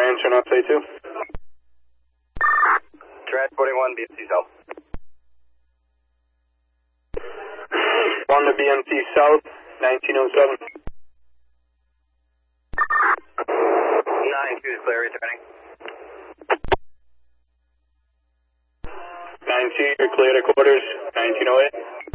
Ryan, turn off say 2. Transporting 1, BNC South. 1 to BNC South, 1907. 9-2 is clear, returning. 9-2, you're clear to quarters, 1908.